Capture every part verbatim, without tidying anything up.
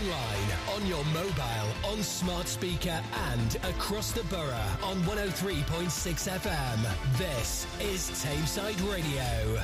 online, on your mobile, on smart speaker and across the borough on one oh three point six F M. This is Tameside Radio.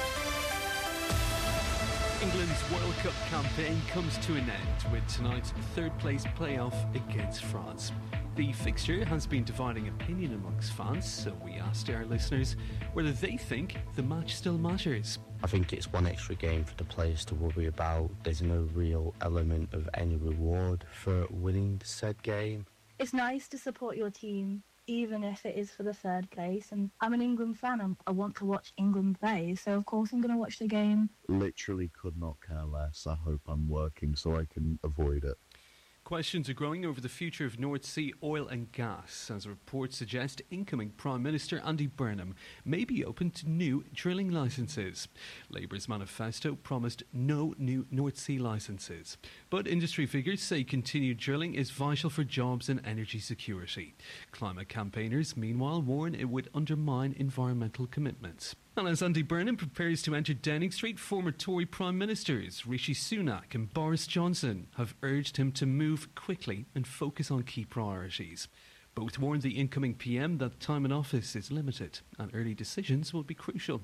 England's World Cup campaign comes to an end with tonight's third-place playoff against France. The fixture has been dividing opinion amongst fans, so we asked our listeners whether they think the match still matters. I think it's one extra game for the players to worry about. There's no real element of any reward for winning said game. It's nice to support your team, even if it is for the third place. And I'm an England fan and I want to watch England play, so of course I'm going to watch the game. Literally could not care less. I hope I'm working so I can avoid it. Questions are growing over the future of North Sea oil and gas, as reports suggest incoming Prime Minister Andy Burnham may be open to new drilling licences. Labour's manifesto promised no new North Sea licences, but industry figures say continued drilling is vital for jobs and energy security. Climate campaigners, meanwhile, warn it would undermine environmental commitments. And as Andy Burnham prepares to enter Downing Street, former Tory Prime Ministers Rishi Sunak and Boris Johnson have urged him to move quickly and focus on key priorities. Both warned the incoming P M that time in office is limited and early decisions will be crucial.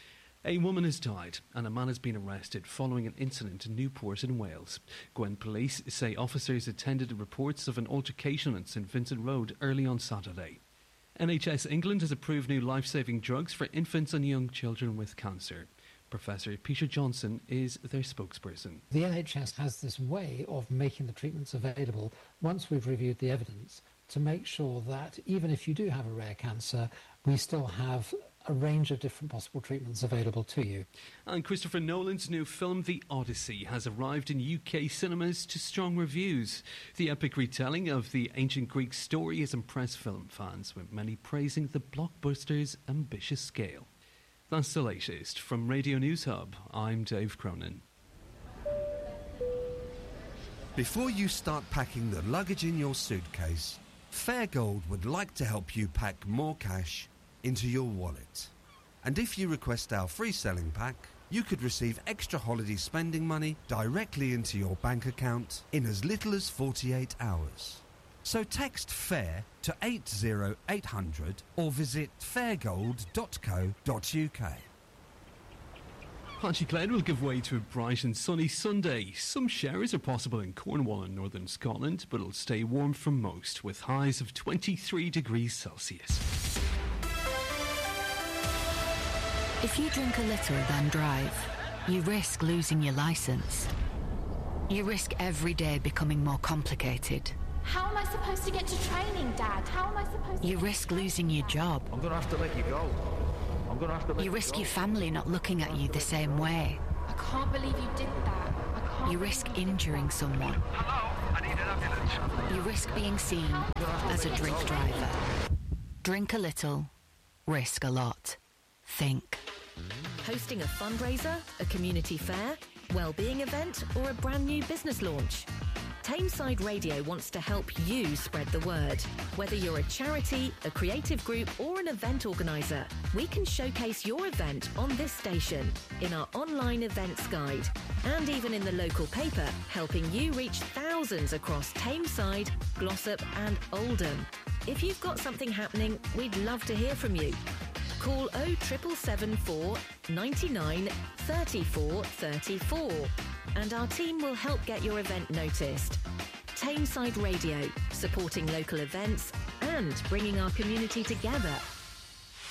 A woman has died and a man has been arrested following an incident in Newport in Wales. Gwent police say officers attended to reports of an altercation on St Vincent Road early on Saturday. N H S England has approved new life-saving drugs for infants and young children with cancer. Professor Peter Johnson is their spokesperson. The N H S has this way of making the treatments available once we've reviewed the evidence to make sure that even if you do have a rare cancer, we still have a range of different possible treatments available to you. And Christopher Nolan's new film, The Odyssey, has arrived in U K cinemas to strong reviews. The epic retelling of the ancient Greek story has impressed film fans, with many praising the blockbuster's ambitious scale. That's the latest. From Radio News Hub, I'm Dave Cronin. Before you start packing the luggage in your suitcase, Fairgold would like to help you pack more cash into your wallet. And if you request our free selling pack, you could receive extra holiday spending money directly into your bank account in as little as forty-eight hours. So text FAIR to eight zero eight hundred or visit fairgold dot co dot uk. Patchy cloud will give way to a bright and sunny Sunday. Some showers are possible in Cornwall and northern Scotland, but it'll stay warm for most, with highs of twenty-three degrees Celsius. If you drink a little then drive, you risk losing your licence. You risk every day becoming more complicated. How am I supposed to get to training, Dad? How am I supposed to... You risk losing your job. I'm going to have to let you go. I'm going to have to let you you risk go. your family not looking at you the same way. I can't believe you did that. I can't You risk injuring someone. Hello? I need an ambulance. You risk being seen as a drink driver. Drink a little, risk a lot. Think. Hosting a fundraiser, a community fair, well-being event, or a brand new business launch? Tameside Radio wants to help you spread the word. Whether you're a charity, a creative group, or an event organiser, we can showcase your event on this station, in our online events guide, and even in the local paper, helping you reach thousands across Tameside, Glossop and Oldham. If you've got something happening, we'd love to hear from you. Call oh seven seven four, ninety-nine, thirty-four, thirty-four and our team will help get your event noticed. Tameside Radio, supporting local events and bringing our community together.